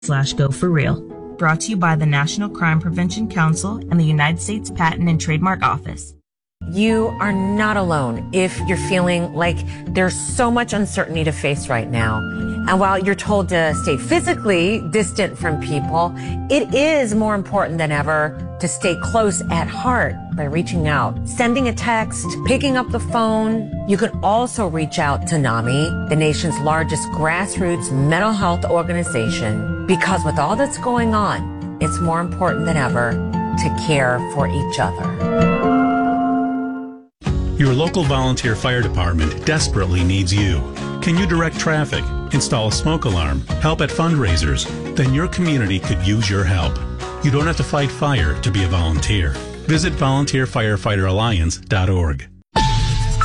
/Go for Real. Brought to you by the National Crime Prevention Council and the United States Patent and Trademark Office. You are not alone if you're feeling like there's so much uncertainty to face right now. And while you're told to stay physically distant from people, it is more important than ever to stay close at heart by reaching out, sending a text, picking up the phone. You can also reach out to NAMI, the nation's largest grassroots mental health organization, because with all that's going on, it's more important than ever to care for each other. Your local volunteer fire department desperately needs you. Can you direct traffic, install a smoke alarm, help at fundraisers? Then your community could use your help. You don't have to fight fire to be a volunteer. Visit volunteerfirefighteralliance.org.